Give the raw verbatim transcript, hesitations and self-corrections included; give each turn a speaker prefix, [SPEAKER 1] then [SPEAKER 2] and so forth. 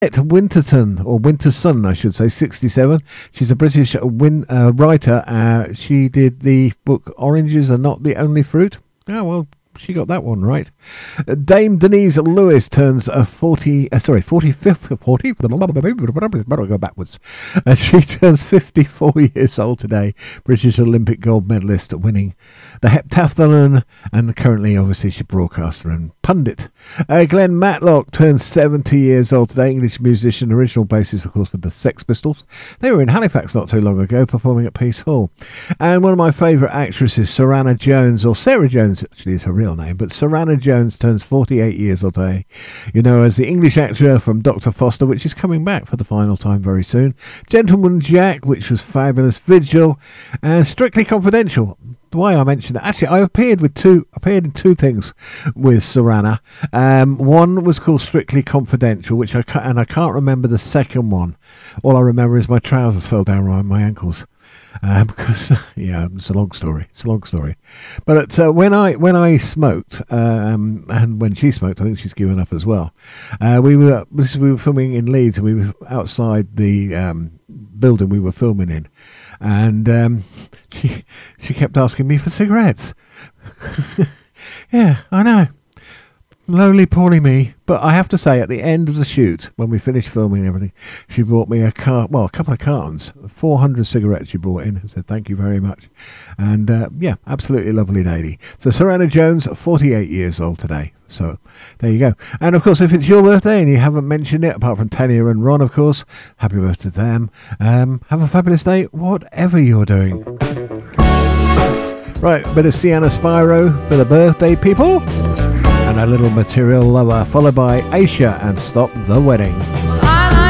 [SPEAKER 1] Winterton, or Winterson, I should say, sixty-seven. She's a British win, uh, writer. Uh, she did the book Oranges Are Not the Only Fruit. Oh, well, she got that one right. Uh, Dame Denise Lewis turns a forty, uh, sorry, forty-fifth, forty, better go backwards. Uh, she turns fifty-four years old today. British Olympic gold medalist, winning the heptathlon, and currently, obviously, she's a broadcaster and pundit. Uh, Glenn Matlock turns seventy years old today. English musician, original bassist, of course, with the Sex Pistols. They were in Halifax not too long ago, performing at Peace Hall. And one of my favourite actresses, Sarana Jones, or Sarah Jones, actually is her real name, but Sarana Jones turns forty-eight years old today. You know, as the English actor from Doctor Foster, which is coming back for the final time very soon. Gentleman Jack, which was fabulous. Vigil, and Strictly Confidential. Why I mentioned that, actually, I appeared with two appeared in two things with Sarana. Um, one was called Strictly Confidential, which I ca- and I can't remember the second one. All I remember is my trousers fell down around my ankles. Uh, because yeah, it's a long story. It's a long story. But uh, when I when I smoked, um, and when she smoked, I think she's given up as well. Uh, we were this, we were filming in Leeds, and we were outside the um, building we were filming in, and um, she she kept asking me for cigarettes. Yeah, I know. Lowly, poorly me. But I have to say, at the end of the shoot, when we finished filming and everything, she brought me a car, well, a couple of cartons, four hundred cigarettes she brought in. I said, thank you very much. And uh, yeah, absolutely lovely lady. So Sarana Jones, forty-eight years old today. So there you go. And of course, if it's your birthday and you haven't mentioned it, apart from Tanya and Ron, of course, happy birthday to them. Um, have a fabulous day, whatever you're doing. Right, a bit of Sienna Spyro for the birthday people. And a little Material Lover, followed by Aisha and Stop the Wedding.